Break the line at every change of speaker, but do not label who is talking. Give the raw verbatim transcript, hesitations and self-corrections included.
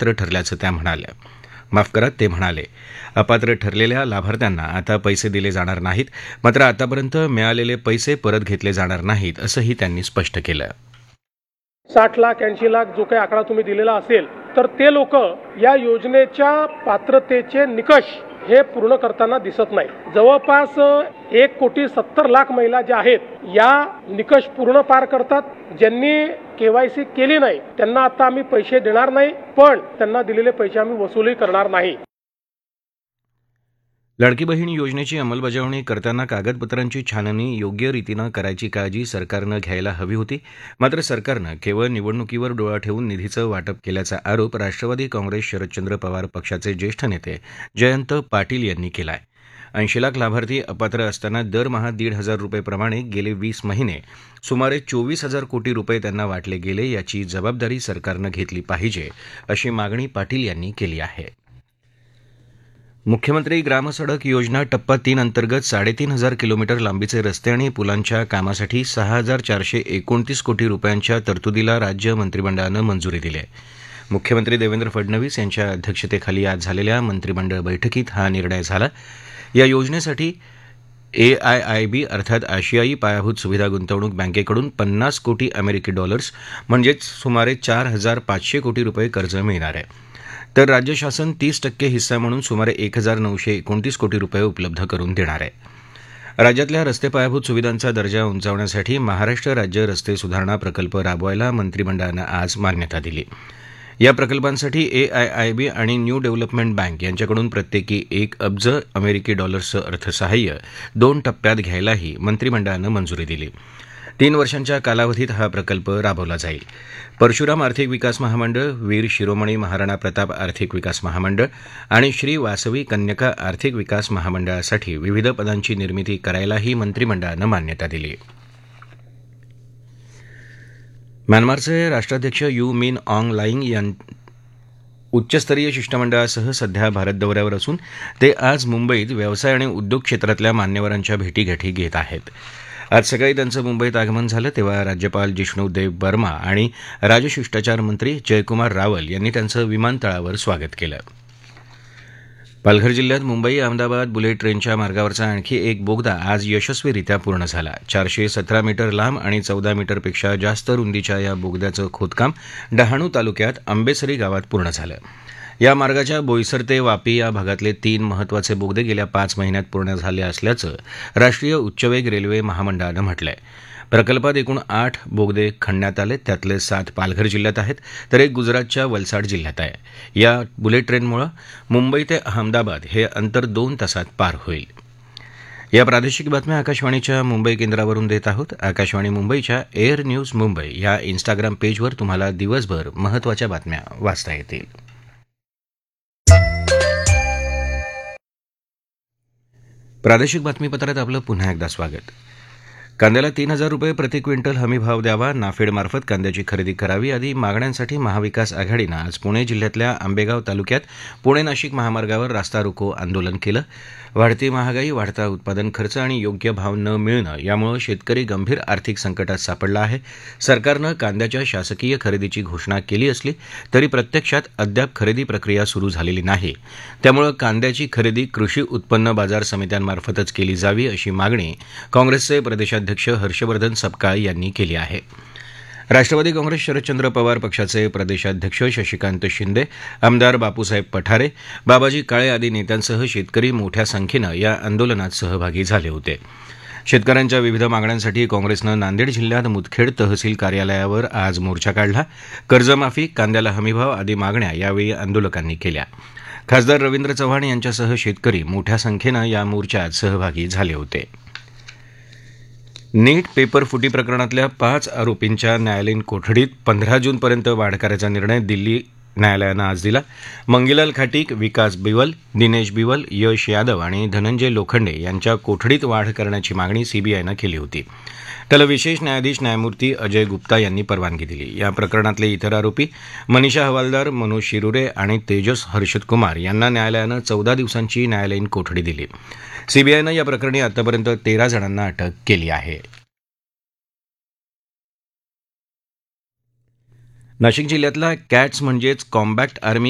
अपात्र ठरल्याचं त्या म्हणाल्या माफ करा ते म्हणाले अपात्र ठरलेल्या लाभार्थ्यांना आता पैसे दिले जाणार नाहीत, मात्र आतापर्यंत मिळालेले पैसे परत घेतले जाणार नाहीत असंही त्यांनी स्पष्ट केलं.
साठ लाख ऐंशी लाख जो काही आकडा तुम्ही दिलेला असेल तर ते लोक या योजनेच्या पात्रतेचे निकष हे पूर्ण करताना दिसत नाही. जवळपास एक कोटी सत्तर लाख महिला ज्या आहेत या निकष पूर्ण पार करतात. ज्यांनी केवायसी केली नाही त्यांना आता आम्ही पैसे देणार नाही, पण त्यांना दिलेले पैसे आम्ही वसुली करणार नाही.
लाडकी बहीण योजनेची अंमलबजावणी करताना कागदपत्रांची छाननी योग्य रीतीनं करायची काळजी सरकारनं घ्यायला हवी होती, मात्र सरकारनं केवळ निवडणुकीवर डोळा ठेवून निधीचं वाटप केल्याचा आरोप राष्ट्रवादी काँग्रेस शरदचंद्र पवार पक्षाचे ज्येष्ठ नेते जयंत पाटील यांनी केला आहे. ऐंशी लाख लाभार्थी अपात्र असताना दरमहा दीड हजार रुपयेप्रमाणे गेले वीस महिने सुमारे चोवीस हजार कोटी रुपये त्यांना वाटले गेले, याची जबाबदारी सरकारनं घेतली पाहिजे अशी मागणी पाटील यांनी केली आहे. मुख्यमंत्री ग्रामसडक योजना टप्पा तीन अंतर्गत साडेतीन हजार किलोमीटर लांबीचे रस्ते आणि पुलांच्या कामासाठी सहा हजार चारशे एकोणतीस कोटी रुपयांच्या तरतुदीला राज्य मंत्रिमंडळानं मंजुरी दिली आहे. मुख्यमंत्री देवेंद्र फडणवीस यांच्या अध्यक्षतेखाली आज झालेल्या मंत्रिमंडळ बैठकीत हा निर्णय झाला. या योजनेसाठी एआयआयबी अर्थात आशियाई पायाभूत सुविधा गुंतवणूक बँकेकडून पन्नास कोटी अमेरिकी डॉलर्स म्हणजेच सुमारे चार हजार पाचशे कोटी रुपये कर्ज मिळणार आहे. तर राज्य शासन तीस टक्के हिस्सा म्हणून सुमारे एक हजार नऊशे एकोणतीस कोटी रुपये उपलब्ध करून देणार आहे. राज्यातल्या रस्ते पायाभूत सुविधांचा दर्जा उंचावण्यासाठी महाराष्ट्र राज्य रस्ते सुधारणा प्रकल्प राबवायला मंत्रिमंडळानं आज मान्यता दिली. या प्रकल्पांसाठी एआयआयबी आणि न्यू डेव्हलपमेंट बँक यांच्याकडून प्रत्येकी एक अब्ज अमेरिकी डॉलर्सचं अर्थसहाय्य दोन टप्प्यात घ्यायलाही मंत्रिमंडळानं मंजुरी दिली. तीन वर्षांच्या कालावधीत हा प्रकल्प राबवला जाईल. परशुराम आर्थिक विकास महामंडळ, वीर शिरोमणी महाराणा प्रताप आर्थिक विकास महामंडळ आणि श्री वासवी कन्यका आर्थिक विकास महामंडळासाठी विविध पदांची निर्मिती करायलाही मंत्रिमंडळानं मान्यता दिली. म्यानमारचे राष्ट्राध्यक्ष यू मिन ऑंग लाईंग या उच्चस्तरीय शिष्टमंडळासह सध्या भारत दौऱ्यावर असून ते आज मुंबईत व्यवसाय आणि उद्योग क्षेत्रातल्या मान्यवरांच्या भेटीगाठी घेत आहेत. आज सकाळी त्यांचं मुंबईत आगमन झालं तेव्हा राज्यपाल जिष्णू देव बर्मा आणि राजशिष्टाचार मंत्री जयकुमार रावल यांनी त्यांचं विमानतळावर स्वागत केलं. पालघर जिल्ह्यात मुंबई अहमदाबाद बुलेट ट्रेनच्या मार्गावरचा आणखी एक बोगदा आज यशस्वीरित्या पूर्ण झाला. चारशे सतरा मीटर लांब आणि चौदा मीटरपेक्षा जास्त रुंदीच्या या बोगद्याचं खोदकाम डहाणू तालुक्यात आंबेसरी गावात पूर्ण झालं. या मार्गाच्या बोईसर ते वापी या भागातले तीन महत्वाचे बोगदे गेल्या पाच महिन्यात पूर्ण झाले असल्याचं राष्ट्रीय उच्चवेग रेल्वे महामंडळानं म्हटलंय. प्रकल्पात एकूण आठ बोगदे खणण्यात आले, त्यातले सात पालघर जिल्ह्यात आहेत तर एक गुजरातच्या वलसाड जिल्ह्यात आहे. या बुलेट ट्रेनमुळे मुंबई ते अहमदाबाद हे अंतर दोन तासात पार होईल. या प्रादेशिक बातम्या आकाशवाणीच्या मुंबई केंद्रावरून देत आहोत. आकाशवाणी मुंबईच्या एअर न्यूज मुंबई या इन्स्टाग्राम पेजवर तुम्हाला दिवसभर महत्वाच्या बातम्या वाचता येतील. प्रादेशिक बातमीपत्रात आपलं पुन्हा एकदा स्वागत. कांद्याला तीन हजार रुपये प्रति क्विंटल हमीभाव द्यावा, नाफेडमार्फत कांद्याची खरेदी करावी आदी मागण्यांसाठी महाविकास आघाडीनं आज पुणे जिल्ह्यातल्या आंबेगाव तालुक्यात पुणे नाशिक महामार्गावर रास्ता रोको आंदोलन केलं. वाढती महागाई, वाढता उत्पादन खर्च आणि योग्य भाव न मिळणं यामुळे शेतकरी गंभीर आर्थिक संकटात सापडला आहे. सरकारनं कांद्याच्या शासकीय खरेदीची घोषणा केली असली तरी प्रत्यक्षात अद्याप खरेदी प्रक्रिया सुरू झालेली नाही. त्यामुळे कांद्याची खरेदी कृषी उत्पन्न बाजार समित्यांमार्फतच केली जावी अशी मागणी काँग्रेसचे प्रदेशाध्यक्ष हर्षवर्धन सपकाळ यांनी केली आहे. राष्ट्रवादी काँग्रेस शरदचंद्र पवार पक्षाचे प्रदेशाध्यक्ष शशिकांत शिंदे, आमदार बापूसाहेब पठारे, बाबाजी काळे आदी नेत्यांसह शेतकरी मोठ्या संख्येनं या आंदोलनात सहभागी झाले होते. शेतकऱ्यांच्या विविध मागण्यांसाठी काँग्रेसनं नांदेड जिल्ह्यात मुदखेड तहसील कार्यालयावर आज मोर्चा काढला. कर्जमाफी, कांद्याला हमीभाव आदी मागण्या यावेळी आंदोलकांनी केल्या. खासदार रवींद्र चव्हाण यांच्यासह शेतकरी मोठ्या संख्येनं या मोर्चात सहभागी झाले होते. नीट पेपर फुटी प्रकरणातल्या पाच आरोपींच्या न्यायालयीन कोठडीत पंधरा जूनपर्यंत वाढ करायचा निर्णय दिल्ली न्यायालयानं आज दिला. मंगीलाल खाटीक, विकास बिवल, दिनेश बिवल, यश यादव आणि धनंजय लोखंडे यांच्या कोठडीत वाढ करण्याची मागणी सीबीआयनं केली होती. त्याला विशेष न्यायाधीश न्यायमूर्ती अजय गुप्ता यांनी परवानगी दिली. या प्रकरणातले इतर आरोपी मनीषा हवालदार, मनोज शिरुरे आणि तेजस हर्षद कुमार यांना न्यायालयानं चौदा दिवसांची न्यायालयीन कोठडी दिली. सीबीआयनं या प्रकरणी आतापर्यंत तेरा जणांना अटक केली आहे. नाशिक जिल्ह्यातला कॅट्स म्हणजेच कॉम्बॅक्ट आर्मी